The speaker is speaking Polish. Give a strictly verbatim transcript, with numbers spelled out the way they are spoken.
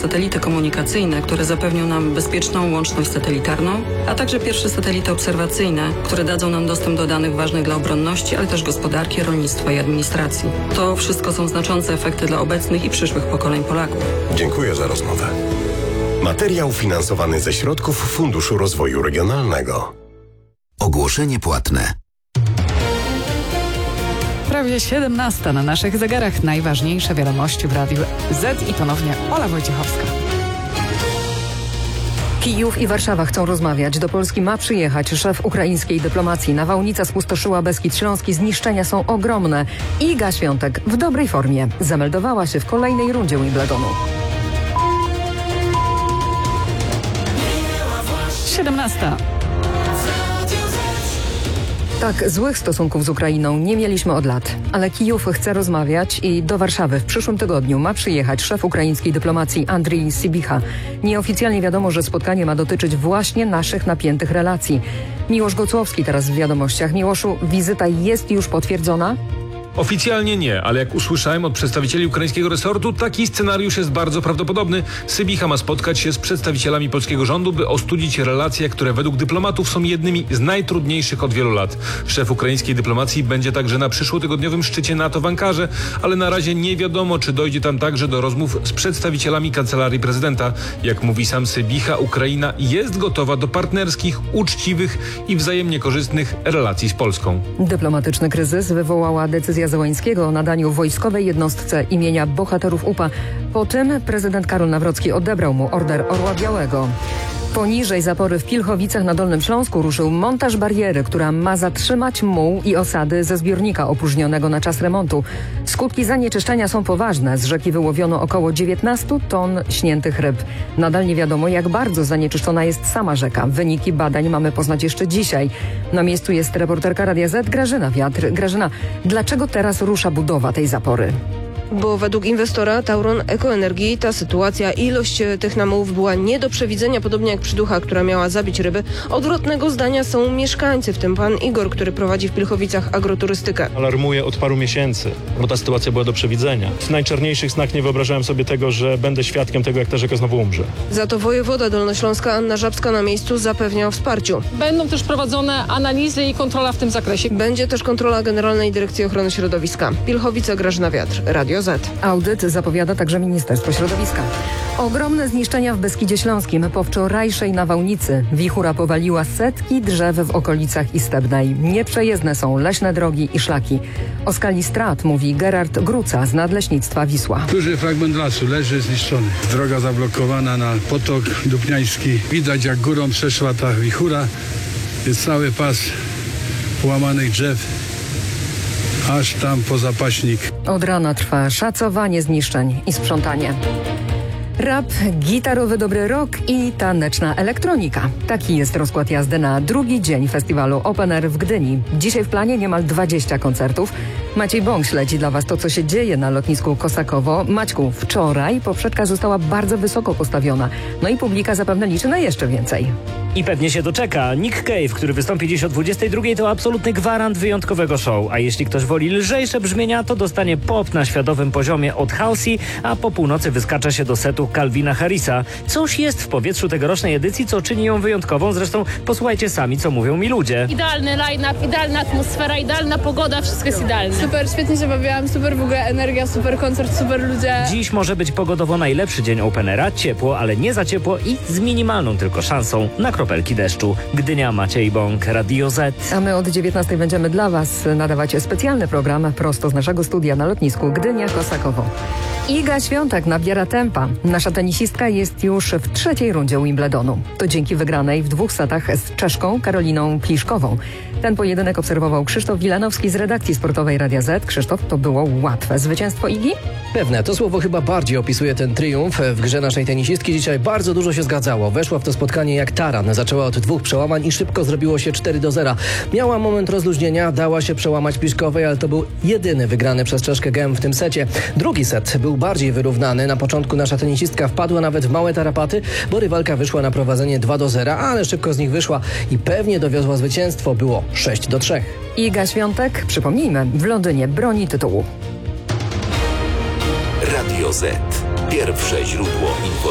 satelity komunikacyjne, które zapewnią nam bezpieczną łączność satelitarną, a także pierwsze satelity obserwacyjne, które dadzą nam dostęp do danych ważnych dla obronności, ale też gospodarki, rolnictwa i administracji. To wszystko są znaczące efekty dla obecnych i przyszłych pokoleń Polaków. Dziękuję za rozmowę. Materiał finansowany ze środków Funduszu Rozwoju Regionalnego. Ogłoszenie płatne. Prawie siedemnasta na naszych zegarach. Najważniejsze wiadomości w Radiu Z i ponownie Ola Wojciechowska. Kijów i Warszawa chcą rozmawiać. Do Polski ma przyjechać szef ukraińskiej dyplomacji. Nawałnica spustoszyła Beskid Śląski. Zniszczenia są ogromne. Iga Świątek w dobrej formie zameldowała się w kolejnej rundzie Wimbledonu. siedemnasta. Tak, złych stosunków z Ukrainą nie mieliśmy od lat, ale Kijów chce rozmawiać i do Warszawy w przyszłym tygodniu ma przyjechać szef ukraińskiej dyplomacji Andrii Sybicha. Nieoficjalnie wiadomo, że spotkanie ma dotyczyć właśnie naszych napiętych relacji. Miłosz Gocłowski teraz w wiadomościach. Miłoszu, wizyta jest już potwierdzona? Oficjalnie nie, ale jak usłyszałem od przedstawicieli ukraińskiego resortu, taki scenariusz jest bardzo prawdopodobny. Sybicha ma spotkać się z przedstawicielami polskiego rządu, by ostudzić relacje, które według dyplomatów są jednymi z najtrudniejszych od wielu lat. Szef ukraińskiej dyplomacji będzie także na przyszłotygodniowym szczycie NATO w Ankarze, ale na razie nie wiadomo, czy dojdzie tam także do rozmów z przedstawicielami kancelarii prezydenta. Jak mówi sam Sybicha, Ukraina jest gotowa do partnerskich, uczciwych i wzajemnie korzystnych relacji z Polską. Dyplomatyczny kryzys wywołała decyzja Zełańskiego o nadaniu wojskowej jednostce imienia bohaterów U P A. Po tym prezydent Karol Nawrocki odebrał mu Order Orła Białego. Poniżej zapory w Pilchowicach na Dolnym Śląsku ruszył montaż bariery, która ma zatrzymać muł i osady ze zbiornika opróżnionego na czas remontu. Skutki zanieczyszczenia są poważne. Z rzeki wyłowiono około dziewiętnaście ton śniętych ryb. Nadal nie wiadomo, jak bardzo zanieczyszczona jest sama rzeka. Wyniki badań mamy poznać jeszcze dzisiaj. Na miejscu jest reporterka Radia Z Grażyna Wiatr. Grażyna, dlaczego teraz rusza budowa tej zapory? Bo według inwestora Tauron Ekoenergii ta sytuacja i ilość tych namułów była nie do przewidzenia, podobnie jak przyducha, która miała zabić ryby. Odwrotnego zdania są mieszkańcy, w tym pan Igor, który prowadzi w Pilchowicach agroturystykę. Alarmuję od paru miesięcy, bo ta sytuacja była do przewidzenia. W najczarniejszych snach nie wyobrażałem sobie tego, że będę świadkiem tego, jak ta rzeka znowu umrze. Za to wojewoda dolnośląska Anna Żabska na miejscu zapewnia o wsparciu. Będą też prowadzone analizy i kontrola w tym zakresie. Będzie też kontrola Generalnej Dyrekcji Ochrony Środowiska. Pilchowice, Grażyna Wiatr, Radio Z. Audyt zapowiada także Ministerstwo Środowiska. Ogromne zniszczenia w Beskidzie Śląskim. Po wczorajszej nawałnicy wichura powaliła setki drzew w okolicach Istebnej. Nieprzejezdne są leśne drogi i szlaki. O skali strat mówi Gerard Gruca z Nadleśnictwa Wisła. Duży fragment lasu leży zniszczony. Droga zablokowana na potok Dupniański. Widać, jak górą przeszła ta wichura. Jest cały pas połamanych drzew, aż tam po zapaśnik. Od rana trwa szacowanie zniszczeń i sprzątanie. Rap, gitarowy dobry rock i taneczna elektronika. Taki jest rozkład jazdy na drugi dzień festiwalu Open Air w Gdyni. Dzisiaj w planie niemal dwadzieścia koncertów. Maciej Bąk śledzi dla Was to, co się dzieje na lotnisku Kosakowo. Maćku, wczoraj poprzeczka została bardzo wysoko postawiona. No i publika zapewne liczy na jeszcze więcej. I pewnie się doczeka. Nick Cave, który wystąpi dziś o dwudziestej drugiej, to absolutny gwarant wyjątkowego show. A jeśli ktoś woli lżejsze brzmienia, to dostanie pop na światowym poziomie od Halsey, a po północy wyskacza się do setu Calvina Harrisa. Coś jest w powietrzu tegorocznej edycji, co czyni ją wyjątkową. Zresztą posłuchajcie sami, co mówią mi ludzie. Idealny line-up, idealna atmosfera, idealna pogoda, wszystko jest idealne. Super, świetnie się bawiłam, super w ogóle energia, super koncert, super ludzie. Dziś może być pogodowo najlepszy dzień Openera. Ciepło, ale nie za ciepło i z minimalną tylko szansą na kropelki deszczu. Gdynia, Maciej Bąk, Radio Z. A my od dziewiętnastej będziemy dla Was nadawać specjalny program prosto z naszego studia na lotnisku Gdynia-Kosakowo. Iga Świątek nabiera tempa. Nasza tenisistka jest już w trzeciej rundzie Wimbledonu. To dzięki wygranej w dwóch setach z Czeszką Karoliną Pliszkową. Ten pojedynek obserwował Krzysztof Wilanowski z redakcji sportowej Radia Z. Krzysztof, to było łatwe zwycięstwo Igi? Pewne. To słowo chyba bardziej opisuje ten triumf. W grze naszej tenisistki dzisiaj bardzo dużo się zgadzało. Weszła w to spotkanie jak taran. Zaczęła od dwóch przełamań i szybko zrobiło się cztery do zera. Miała moment rozluźnienia, dała się przełamać Pliszkowej, ale to był jedyny wygrany przez Czeszkę gem w tym secie. Drugi set był bardziej wyrównany. Na początku nasza tenisistka wpadła nawet w małe tarapaty, bo rywalka wyszła na prowadzenie dwa do zera, ale szybko z nich wyszła i pewnie dowiozła zwycięstwo. Było sześć do trzech. Iga Świątek, przypomnijmy, w Londynie broni tytułu. Radio Z. Pierwsze źródło informacji.